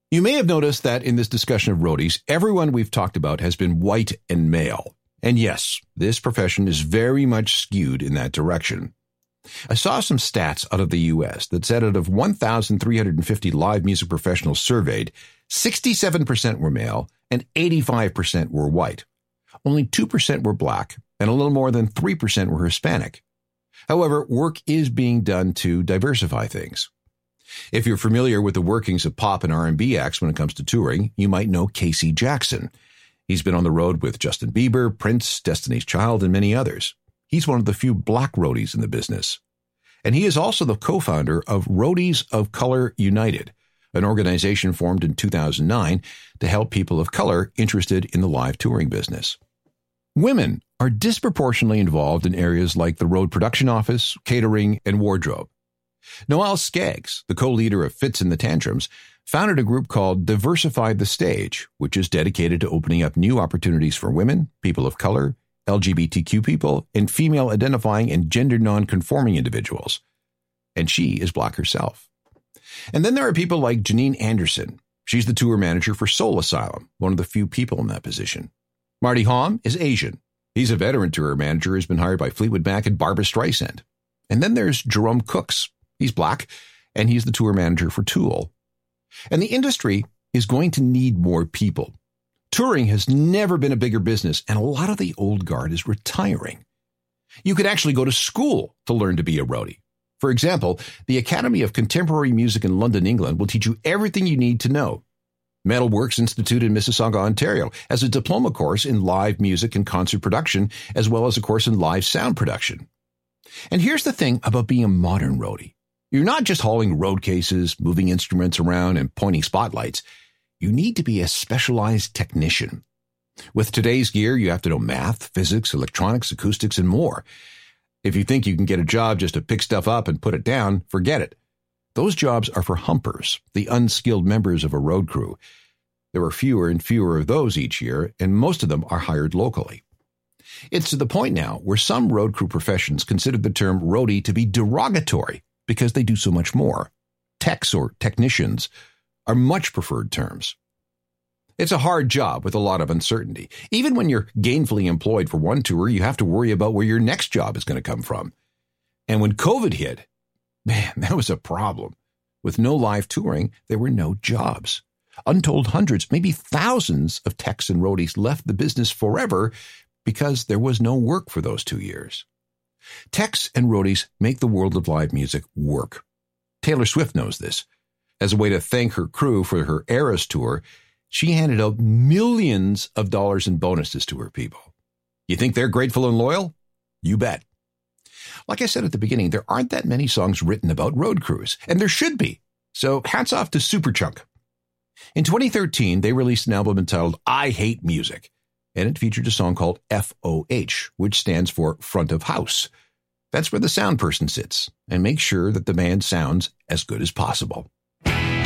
You may have noticed that in this discussion of roadies, everyone we've talked about has been white and male. And yes, this profession is very much skewed in that direction. I saw some stats out of the U.S. that said out of 1,350 live music professionals surveyed, 67% were male and 85% were white. Only 2% were black and a little more than 3% were Hispanic. However, work is being done to diversify things. If you're familiar with the workings of pop and R&B acts when it comes to touring, you might know Casey Jackson. He's been on the road with Justin Bieber, Prince, Destiny's Child, and many others. He's one of the few black roadies in the business. And he is also the co-founder of Roadies of Color United, an organization formed in 2009 to help people of color interested in the live touring business. Women are disproportionately involved in areas like the road production office, catering, and wardrobe. Noelle Skaggs, the co-leader of Fits and the Tantrums, founded a group called Diversify the Stage, which is dedicated to opening up new opportunities for women, people of color, LGBTQ people, and female-identifying and gender-non-conforming individuals. And she is black herself. And then there are people like Janine Anderson. She's the tour manager for Soul Asylum, one of the few people in that position. Marty Hom is Asian. He's a veteran tour manager who's been hired by Fleetwood Mac and Barbra Streisand. And then there's Jerome Cooks. He's black, and he's the tour manager for Tool. And the industry is going to need more people. Touring has never been a bigger business, and a lot of the old guard is retiring. You could actually go to school to learn to be a roadie. For example, the Academy of Contemporary Music in London, England will teach you everything you need to know. Metalworks Institute in Mississauga, Ontario has a diploma course in live music and concert production, as well as a course in live sound production. And here's the thing about being a modern roadie. You're not just hauling road cases, moving instruments around, and pointing spotlights. You need to be a specialized technician. With today's gear, you have to know math, physics, electronics, acoustics, and more. If you think you can get a job just to pick stuff up and put it down, forget it. Those jobs are for humpers, the unskilled members of a road crew. There are fewer and fewer of those each year, and most of them are hired locally. It's to the point now where some road crew professions consider the term roadie to be derogatory because they do so much more. Techs or technicians are much preferred terms. It's a hard job with a lot of uncertainty. Even when you're gainfully employed for one tour, you have to worry about where your next job is going to come from. And when COVID hit, man, that was a problem. With no live touring, there were no jobs. Untold hundreds, maybe thousands of techs and roadies left the business forever because there was no work for those 2 years. Techs and roadies make the world of live music work. Taylor Swift knows this. As a way to thank her crew for her Eras tour, she handed out millions of dollars in bonuses to her people. You think they're grateful and loyal? You bet. Like I said at the beginning, there aren't that many songs written about road crews, and there should be. So hats off to Superchunk. In 2013, they released an album entitled I Hate Music, and it featured a song called FOH, which stands for Front of House. That's where the sound person sits and makes sure that the band sounds as good as possible.